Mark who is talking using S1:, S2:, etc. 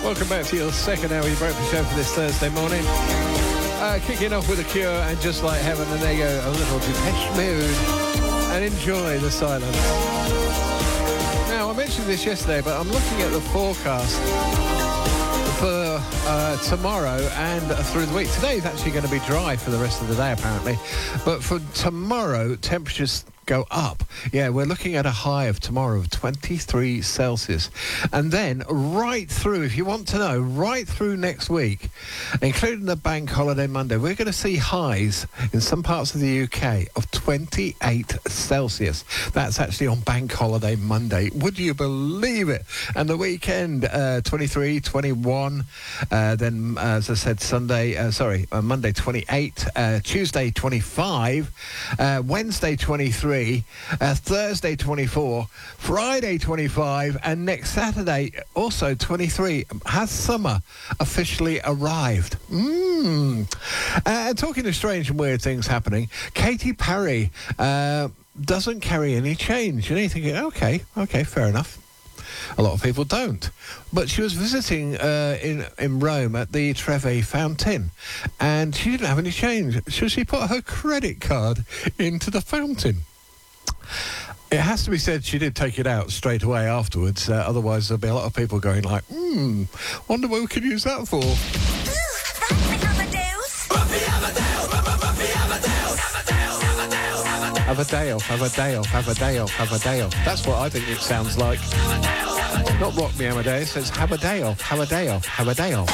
S1: Welcome back to your second hour of your breakfast show for this Thursday morning. Kicking off with a Cure and Just Like Heaven, and there you go, a little Depeche Mode, and enjoy the silence. Now, I mentioned this yesterday, but I'm looking at the forecast for tomorrow and through the week. Today is actually going to be dry for the rest of the day, apparently. But for tomorrow, temperatures go up. Yeah, we're looking at a high of tomorrow of 23 Celsius. And then right through, if you want to know, right through next week, including the bank holiday Monday, we're going to see highs in some parts of the UK of 28 Celsius. That's actually on bank holiday Monday. Would you believe it? And the weekend, 23, 21, then, as I said, Monday 28, Tuesday 25, Wednesday 23, Thursday 24, Friday 25, and next Saturday also 23. Has summer officially arrived? Talking of strange and weird things happening, Katy Perry doesn't carry any change. And you're thinking, okay, fair enough. A lot of people don't. But she was visiting in Rome at the Trevi Fountain, and she didn't have any change. So she put her credit card into the fountain. It has to be said she did take it out straight away afterwards. Otherwise, there'll be a lot of people going like, wonder what we could use that for. Have a day off, have a day off, have a day off, have a day off. That's what I think it sounds like. Not Rock Me Amadeus, it's have a day off, have a day off, have a day off.